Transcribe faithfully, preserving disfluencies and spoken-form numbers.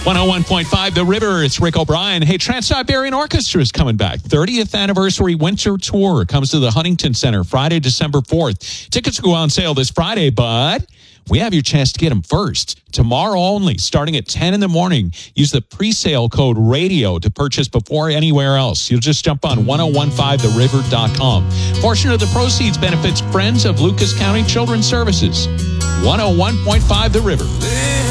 one oh one point five The River. It's Rick O'Brien. Hey, Trans-Siberian Orchestra is coming back. thirtieth Anniversary Winter Tour comes to the Huntington Center Friday, December fourth. Tickets go on sale this Friday, but we have your chance to get them first. Tomorrow only, starting at ten in the morning. Use the pre-sale code RADIO to purchase before anywhere else. You'll just jump on ten fifteen the river dot com. Portion of the proceeds benefits Friends of Lucas County Children's Services. one oh one point five The River.